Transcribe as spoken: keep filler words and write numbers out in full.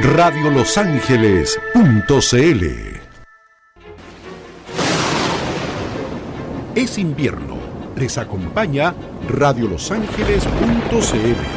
radio los ángeles punto c l. Es invierno. Les acompaña radio los ángeles punto c l.